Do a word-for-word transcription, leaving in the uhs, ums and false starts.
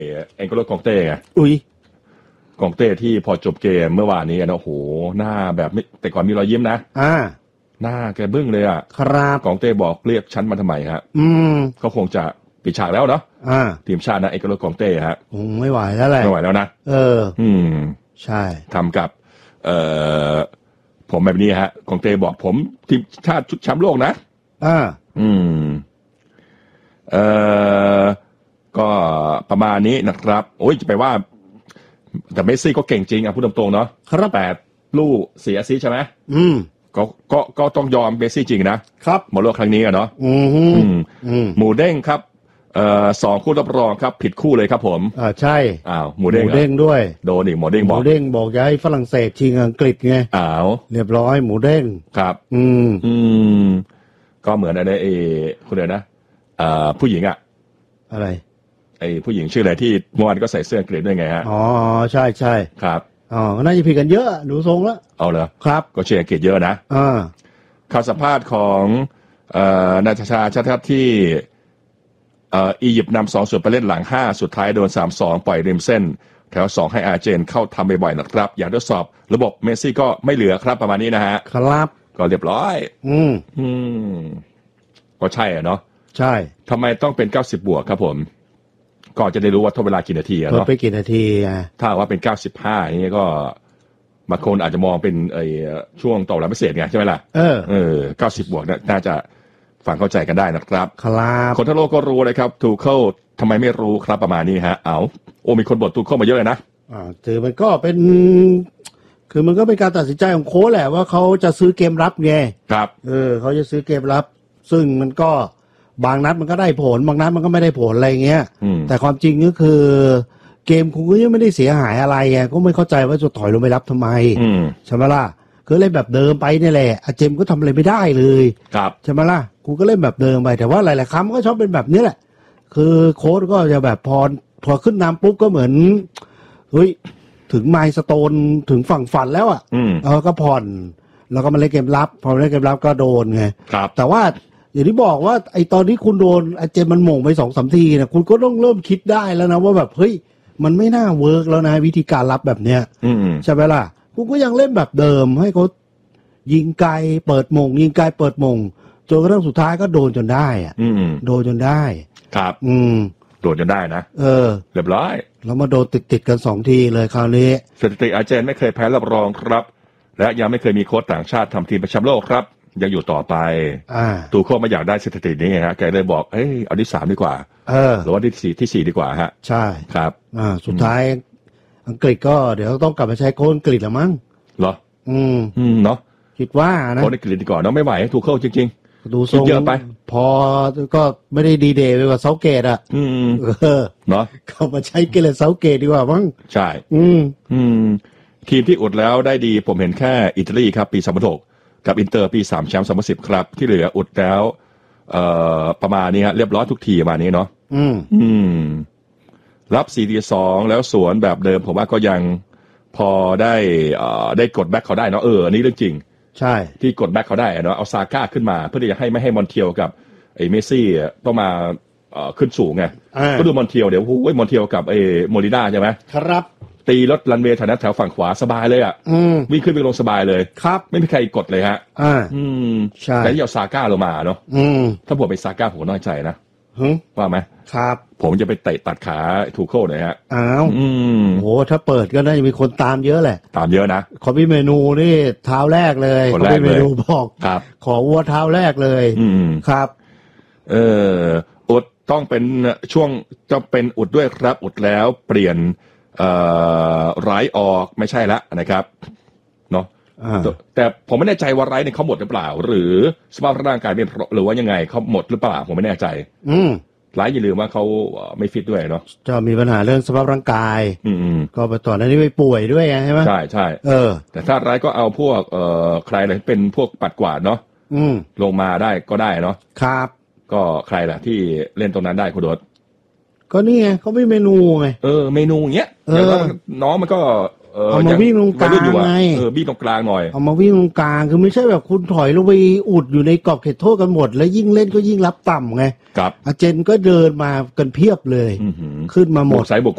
เอ็นโกโลกองเต้ไงอุ้ยกองเต้ที่พอจบเกมเมื่อวานนี้นะโอ้โหหน้าแบบไม่แต่ก่อนมีรอยยิ้มนะอ่าหน้าแกบึ้งเลยอ่ะครับกองเต้บอกเรียกฉันมาทำไมฮะอืมเขาคงจะปิดฉากแล้วเนาะอ่าทีมชาตินะเอ็นโกโลกองเต้ฮะคงไม่ไหวแล้วแหละไม่ไหวแล้วนะเอออืมใช่ทำกับเอ่อผมแบบนี้ฮะกองเต้บอกผมทีมชาติชุดแชมป์โลกนะอ่าอืมเอ่อก็ประมาณนี้นะครับโอ้ยจะไปว่าแต่เมสซี่ก็เก่งจริงอ่ะพูดตรงๆเนาะครับแปดลูกเสียซีใช่ไหมอืมก็ก็ก็ต้องยอมเมสซี่จริงนะครับหมดโลกครั้งนี้อ่ะเนาะอืมอืมหมูเด้งครับเอ่อสองคู่รับรองครับผิดคู่เลยครับผมอ่าใช่อ้าวหมูเด้งหมูเด้งด้วยโดนอีกหมูเด้งบอกหมูเด้งบอกย้ายฝรั่งเศสชิงอังกฤษไงอ้าวเรียบร้อยหมูเด้งครับอืมอืมก็เหมือนอะไรเอคุณเดียนะอ่าผู้หญิงอ่ะอะไรไอ้ผู้หญิงชื่ออะไรที่เมื่อวานก็ใส่เสื้ออังกฤษด้วยไงฮะอ๋อใช่ใช่ครับอ๋อน่าจะผิดกันเยอะดูทรงแล้วเอาเหรอครับก็เชียร์อังกฤษเยอะนะอ่าข่าวสัมภาษณ์ของเอ่อนาตาชาชัดๆที่เอ่ออียิปต์นำสองส่วนไปเล่นหลังห้าสุดท้ายโดน สามสอง ปล่อยริมเส้นแถวสองให้อาร์เจนเข้าทำบ่อยๆนะครับอยากทดสอบระบบเมสซี่ก็ไม่เหลือครับประมาณนี้นะฮะครับก็เรียบร้อยอืมอืมก็ใช่อ่ะเนาะใช่ทำไมต้องเป็นเก้าสิบบวกครับผมก็จะได้รู้ว่าทดเวลากี่นาทีอะเนาะไปกี่นาทีอ่ะถ้าว่าเป็นเก้าสิบห้าอย่างนี้ก็บางคนอาจจะมองเป็นไอ้ช่วงต่อเวลาพิเศษไงใช่ไหมล่ะเออเออเก้าสิบบวกน่าจะฟังเข้าใจกันได้นะครับครับคนทั้งโลกก็รู้เลยครับทูเคิลทำไมไม่รู้ครับประมาณนี้ฮะเอาโอ้มีคนบ่นทูเคิลมาเยอะเลยนะอ่าถือมันก็เป็นคือมันก็เป็นการตัดสินใจของโค้ชแหละว่าเขาจะซื้อเกมรับไงครับเออเขาจะซื้อเกมรับซึ่งมันก็บางนัดมันก็ได้ผลบางนัดมันก็ไม่ได้ผลอะไรเงี้ยแต่ความจริงก็คือเกมคุณก็ยังไม่ได้เสียหายอะไรไงก็ไม่เข้าใจว่าจะถอยลงไปรับทำไมใช่ไหมล่ะคือเล่นแบบเดิมไปนี่แหละอาเจมก็ทำอะไรไม่ได้เลยใช่ไหมล่ะกูก็เล่นแบบเดิมไปแต่ว่าหลายๆครั้งก็ชอบเป็นแบบนี้แหละคือโค้ชก็จะแบบพอพอขึ้นนำปุ๊บก็เหมือนเฮ้ยถึงไมล์สโตนถึงฝั่งฝันแล้วอ่ะเออก็ผ่อนแล้วก็มาเล่นเกมรับพอเล่นเกมรับก็โดนไงแต่ว่าอย่างที่บอกว่าไอตอนที่คุณโดนอาเจมมันหม่งไปสองสามทีนะคุณก็ต้องเริ่มคิดได้แล้วนะว่าแบบเฮ้ยมันไม่น่าเวิร์กแล้วนะวิธีการรับแบบเนี้ยใช่ไหมล่ะคุณก็ยังเล่นแบบเดิมให้เขายิงไกลเปิดมงยิงไกลเปิดมงจนกระทั่งสุดท้ายก็โดนจนได้อ่ะโดนจนได้ครับอืมโดนจนได้นะเออเรียบร้อยแล้วมาโดนติดติดกันสองทีเลยคราวนี้สถิติอาร์เจนไม่เคยแพ้รับรองครับและยังไม่เคยมีโค้ชต่างชาติทำทีมเป็นแชมป์โลกครับยังอยู่ต่อไปอ่าตูโค้ชไม่อยากได้สถิตินี้ไงฮะแกเลยบอกเอ้ยเอาที่สามดีกว่าเออหรือว่าที่สี่ที่สี่ดีกว่าฮะใช่ครับอ่าสุดท้ายอังกฤษก็เดี๋ยวต้องกลับมาใช้โค้ชอังกฤษละมั้งเหรออืมอืมเนาะคิดว่านะโค้ชอังกฤษดีกว่าเนาะไม่ไหวตูโค้ชจริงๆดูทรงเยอะไปพอก็ไม่ได้ดีเดย์ไปกว่าเซาเกตอ่ะอืมเออเนาะเข้ามาใช้เกเรตเซาเกตดีกว่ามั้งใช่อืมอืมทีมที่อุดแล้วได้ดีผมเห็นแค่อิตาลีครับปีสองพันหกกับอินเตอร์ปีสามแชมป์สองพันสิบครับที่เหลืออุดแล้วเอ่อประมาณนี้ฮะเรียบร้อยทุกทีประมาณนี้เนาะอืมอืมรับ สี่ทีสอง แล้วสวนแบบเดิมผมว่าก็ยังพอได้เอ่อได้กดแบ็คเขาได้เนาะเอออันนี้เรื่องจริงใช่ที่กดแบ็คเขาได้เนาะเอาซาก้าขึ้นมาเพื่อที่จะให้ไม่ให้มอนเทียลกับไอ้เมสซี่ต้องมาเอ่อขึ้นสูงไงก็ดูมอนเทียลเดี๋ยวโอ้ยมอนเทียลกับไอ้โมลิน่าใช่ไหมครับตีรถรันเวย์แถวนั้นแถวฝั่งขวาสบายเลยอ่ะวิ่งขึ้นวิ่งลงสบายเลยครับไม่มีใครกดเลยฮะอ่าอืมใช่แต่ที่เอาซาก้าลงมาเนาะอืมถ้าผมไปซาก้าผมก็น้อยใจนะว่าไหมครับผมจะไปเตะตัดขาทูโค้หน่อยฮะอ้าวอืมโหถ้าเปิดก็น่าจะมีคนตามเยอะแหละตามเยอะนะขอพี่เมนูนี่เท้าแรกเลยคนแรกเลยเมนูบอกครับขอวัวเท้าแรกเลยอืมครับเอออุดต้องเป็นช่วงต้องเป็นอุดด้วยครับอุดแล้วเปลี่ยนเอ่อไร้ออกไม่ใช่ละนะครับเนาะแต่ผมไม่แน่ใจว่าไร้เนี่ยเขาหมดหรือเปล่าหรือสภาพร่างกายเป็นหรือว่ายังไงเขาหมดหรือเปล่าผมไม่แน่ใจอืมไร้อย่าลืมว่าเขาไม่ฟิตด้วยเนาะจะมีปัญหาเรื่องสภาพร่างกายอืมก็ไปต่อแล้วนี่ไปป่วยด้วยใช่ไหมใช่ใช่เออแต่ถ้าไร้ก็เอาพวกเอ่อใครเลยเป็นพวกปัดกวาดเนาะอืมลงมาได้ก็ได้เนาะครับก็ใครล่ะที่เล่นตรงนั้นได้คุณโดดก็นี่ไงเขาไม่เมนูไงเออเมนูเงี้ยน้องมันก็เออเอามาวิ่งตรงกลางไงเออวิ่งตรงกลางหน่อยเอามาวิ่งตรงกลางคือไม่ใช่แบบคุณถอยลงไปอุดอยู่ในกรอบเขตโทษกันหมดแล้วยิ่งเล่นก็ยิ่งรับต่ำไงครับอาเจนก็เดินมากันเพียบเลยขึ้นมาหมดซ้ายบวก